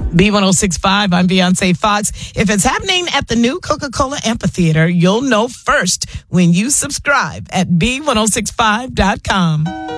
B1065, I'm Beyonce Fox. If it's happening at the new Coca-Cola Amphitheater, you'll know first when you subscribe at B1065.com.